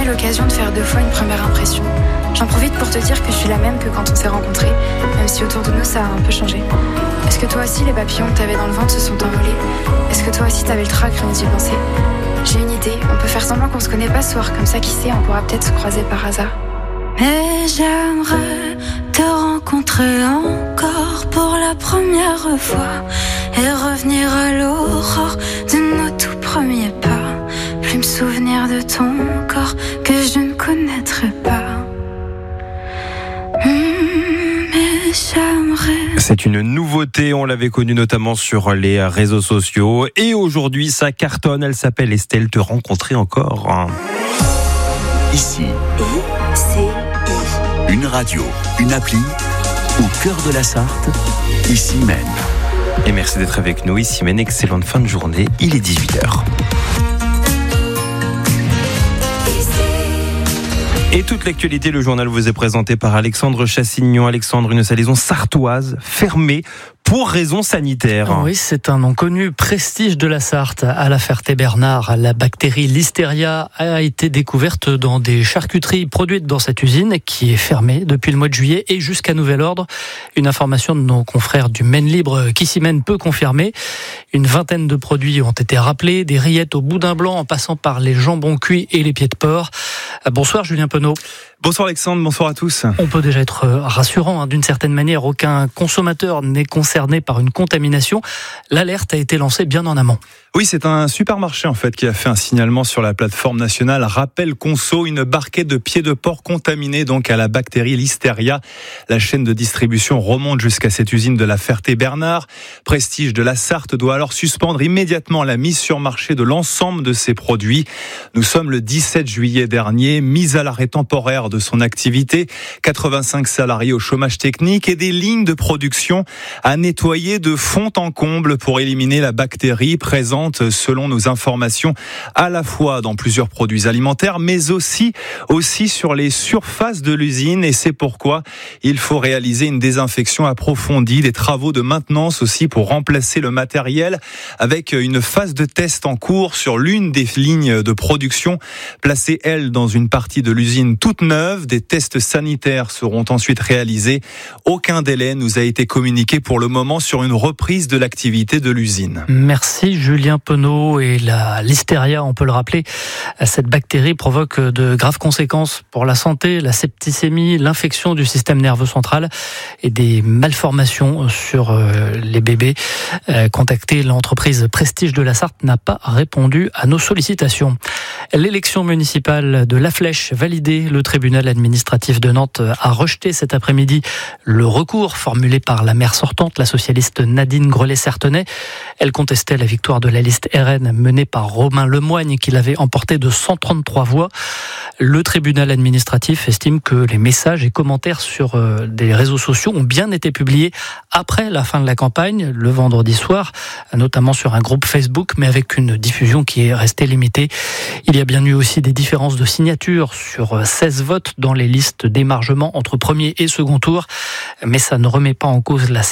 jamais l'occasion de faire 2 fois une première impression. J'en profite pour te dire que je suis la même que quand on s'est rencontrés, même si autour de nous ça a un peu changé. Est-ce que toi aussi les papillons que t'avais dans le ventre se sont envolés? Est-ce que toi aussi t'avais le trac rien d'y penser? J'ai une idée, on peut faire semblant qu'on se connaît pas ce soir, comme ça qui sait, on pourra peut-être se croiser par hasard. Mais j'aimerais te rencontrer encore pour la première fois et revenir à l'aurore de nos tout premiers pas. Plus me souvenir de ton corps que je ne connaîtrais pas. Mais j'aimerais. C'est une nouveauté, on l'avait connue notamment sur les réseaux sociaux et aujourd'hui ça cartonne, elle s'appelle Estelle, te rencontrer encore. Ici. Une radio, une appli, au cœur de la Sarthe, ici même. Et merci d'être avec nous, ici même, excellente fin de journée, il est 18h. Et toute l'actualité, le journal vous est présenté par Alexandre Chassignon. Alexandre, une salaison sartoise fermée pour raisons sanitaires. Oui, c'est un nom connu, Prestige de la Sarthe. À la Ferté-Bernard, la bactérie Listeria a été découverte dans des charcuteries produites dans cette usine qui est fermée depuis le mois de juillet et jusqu'à nouvel ordre. Une information de nos confrères du Maine Libre qui s'y mène peut confirmer. Une vingtaine de produits ont été rappelés, des rillettes au boudin blanc en passant par les jambons cuits et les pieds de porc. Bonsoir Julien Penaud. Bonsoir Alexandre, bonsoir à tous. On peut déjà être rassurant, d'une certaine manière, aucun consommateur n'est concerné par une contamination. L'alerte a été lancée bien en amont. Oui, c'est un supermarché en fait qui a fait un signalement sur la plateforme nationale Rappel Conso, une barquette de pieds de porc contaminés donc à la bactérie Listeria. La chaîne de distribution remonte jusqu'à cette usine de la Ferté-Bernard. Prestige de la Sarthe doit alors suspendre immédiatement la mise sur marché de l'ensemble de ses produits. Nous sommes le 17 juillet dernier, mise à l'arrêt temporaire de son activité, 85 salariés au chômage technique et des lignes de production à nettoyer de fond en comble pour éliminer la bactérie présente selon nos informations à la fois dans plusieurs produits alimentaires mais aussi sur les surfaces de l'usine et c'est pourquoi il faut réaliser une désinfection approfondie, des travaux de maintenance aussi pour remplacer le matériel avec une phase de test en cours sur l'une des lignes de production placée elle dans une partie de l'usine toute neuve. Des tests sanitaires seront ensuite réalisés. Aucun délai nous a été communiqué pour le moment sur une reprise de l'activité de l'usine. Merci Julien Penaud. Et la Listeria, on peut le rappeler, cette bactérie provoque de graves conséquences pour la santé, la septicémie, l'infection du système nerveux central et des malformations sur les bébés. Contacté, l'entreprise Prestige de la Sarthe n'a pas répondu à nos sollicitations. L'élection municipale de La Flèche validée, le tribunal administratif de Nantes a rejeté cet après-midi le recours formulé par la maire sortante, la socialiste Nadine Grelet-Certenay. Elle contestait la victoire de la liste RN menée par Romain Lemoigne qui l'avait emportée de 133 voix. Le tribunal administratif estime que les messages et commentaires sur des réseaux sociaux ont bien été publiés après la fin de la campagne, le vendredi soir, notamment sur un groupe Facebook, mais avec une diffusion qui est restée limitée. Il y a bien eu aussi des différences de signatures sur 16 votes dans les listes d'émargement entre premier et second tour, mais ça ne remet pas en cause la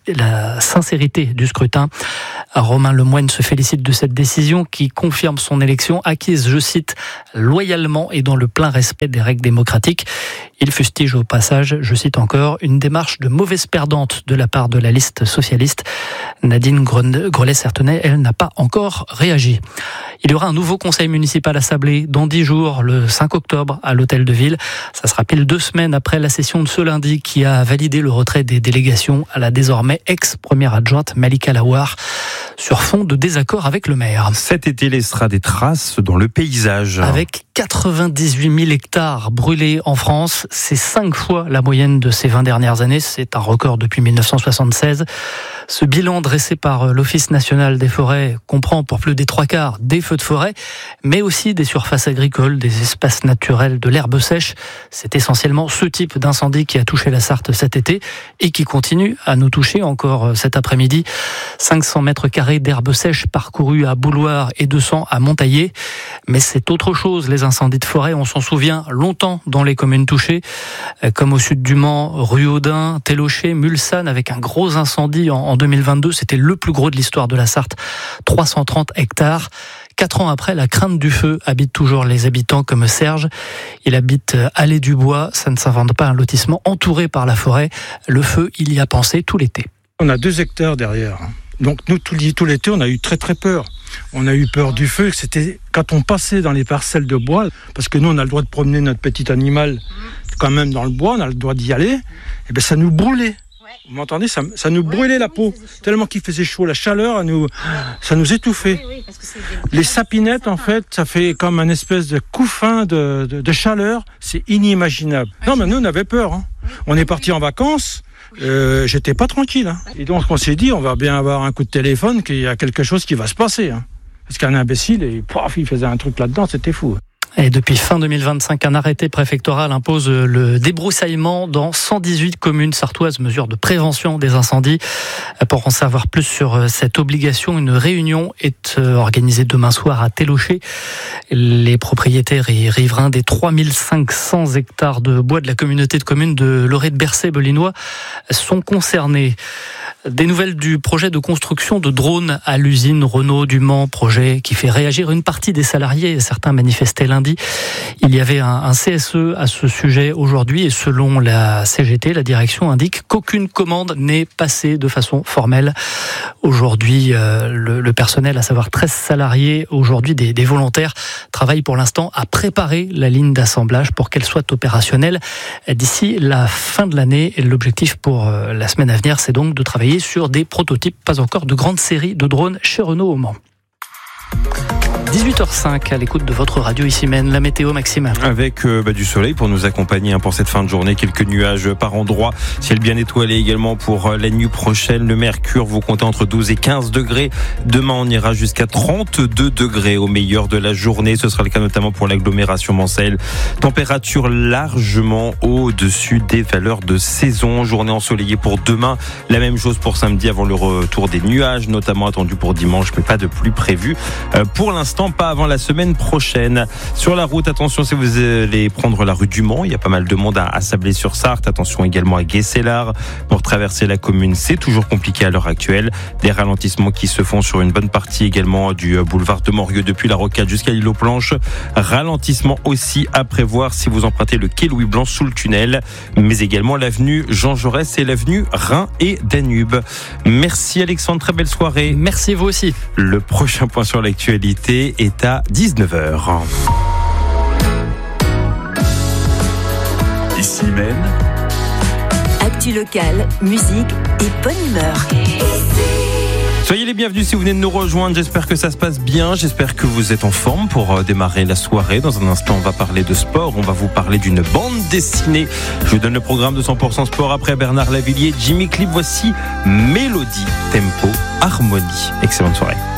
sincérité du scrutin. Romain Lemoigne se félicite de cette décision qui confirme son élection acquise, je cite, loyalement et dans le plein respect des règles démocratiques. Il fustige au passage, je cite encore, une démarche de mauvaise perdante de la part de la liste socialiste. Nadine Grelet-Certenay, elle, n'a pas encore réagi. Il y aura un nouveau conseil municipal à Sablé dans 10 jours, le 5 octobre, à l'hôtel de ville. Ça sera pile 2 semaines après la session de ce lundi qui a validé le retrait des délégations à la désormais ex-première adjointe Malika Lawar sur fond de désaccord avec le maire. Cet été laissera des traces dans le paysage. Avec 98 000 hectares brûlés en France, c'est 5 fois la moyenne de ces 20 dernières années. C'est un record depuis 1976. Ce bilan dressé par l'Office national des forêts comprend pour plus des 3/4 des feux de forêt, mais aussi des surfaces agricoles, des espaces naturels, de l'herbe sèche. C'est essentiellement ce type d'incendie qui a touché la Sarthe cet été et qui continue à nous toucher encore cet après-midi. 500 mètres carrés d'herbe sèche parcourus à Bouloire et 200 à Montaillé. Mais c'est autre chose, les incendies de forêt. On s'en souvient longtemps dans les communes touchées, comme au sud du Mans, Ruaudin, Télocher, Mulsanne, avec un gros incendie en 2022. C'était le plus gros de l'histoire de la Sarthe, 330 hectares. 4 ans après, la crainte du feu habite toujours les habitants comme Serge. Il habite Allée du Bois. Ça ne s'invente pas, un lotissement entouré par la forêt. Le feu, il y a pensé tout l'été. On a 2 hectares derrière. Donc nous, tout l'été, on a eu très très peur. On a eu peur du feu. C'était quand on passait dans les parcelles de bois, parce que nous, on a le droit de promener notre petit animal quand même dans le bois, on a le droit d'y aller, et bien ça nous brûlait. Vous m'entendez, ça nous brûlait la peau, tellement qu'il faisait chaud. La chaleur, ça nous étouffait. Les sapinettes, en fait, ça fait comme un espèce de couffin de chaleur. C'est inimaginable. Non, mais nous, on avait peur. On est parti en vacances. J'étais pas tranquille. Et donc, on s'est dit, on va bien avoir un coup de téléphone, qu'il y a quelque chose qui va se passer. Parce qu'un imbécile, il faisait un truc là-dedans, c'était fou. Et depuis fin 2025, un arrêté préfectoral impose le débroussaillement dans 118 communes sartoises, mesure de prévention des incendies. Pour en savoir plus sur cette obligation, une réunion est organisée demain soir à Télocher. Les propriétaires et riverains des 3500 hectares de bois de la communauté de communes de Loré de Bercé-Belinois sont concernés. Des nouvelles du projet de construction de drones à l'usine Renault du Mans, projet qui fait réagir une partie des salariés. Certains manifestaient lundi. Il y avait un CSE à ce sujet aujourd'hui et selon la CGT, la direction indique qu'aucune commande n'est passée de façon formelle. Aujourd'hui, le personnel, à savoir 13 salariés, aujourd'hui des volontaires, travaillent pour l'instant à préparer la ligne d'assemblage pour qu'elle soit opérationnelle d'ici la fin de l'année. Et l'objectif pour la semaine à venir, c'est donc de travailler sur des prototypes, pas encore de grandes séries de drones chez Renault au Mans. 18h05 à l'écoute de votre radio ici Maine, la météo Maxime. Avec du soleil pour nous accompagner pour cette fin de journée, quelques nuages par endroits, ciel bien étoilé également pour la nuit prochaine. Le mercure, vous comptez entre 12 et 15 degrés. Demain, on ira jusqu'à 32 degrés au meilleur de la journée. Ce sera le cas notamment pour l'agglomération mancelle. Température largement au-dessus des valeurs de saison. Journée ensoleillée pour demain. La même chose pour samedi avant le retour des nuages, notamment attendu pour dimanche, mais pas de pluie prévue. Pour l'instant, pas avant la semaine prochaine. Sur la route, attention si vous allez prendre la rue du Mans, il y a pas mal de monde à Sablé-sur-Sarthe. Attention également à Guescellard. Pour traverser la commune, c'est toujours compliqué à l'heure actuelle. Des ralentissements qui se font sur une bonne partie également du boulevard de Morieux depuis la Rocade jusqu'à l'île aux Planches. Ralentissement aussi à prévoir si vous empruntez le quai Louis Blanc sous le tunnel, mais également l'avenue Jean Jaurès et l'avenue Rhin et Danube. Merci Alexandre, très belle soirée. Merci vous aussi. Le prochain point sur l'actualité est à 19h. Ici même. Actu locale, musique et bonne humeur. Soyez les bienvenus si vous venez de nous rejoindre. J'espère que ça se passe bien. J'espère que vous êtes en forme pour démarrer la soirée. Dans un instant, on va parler de sport. On va vous parler d'une bande dessinée. Je vous donne le programme de 100% sport après Bernard Lavillier, Jimmy Clip. Voici Mélodie, Tempo, Harmonie. Excellente soirée.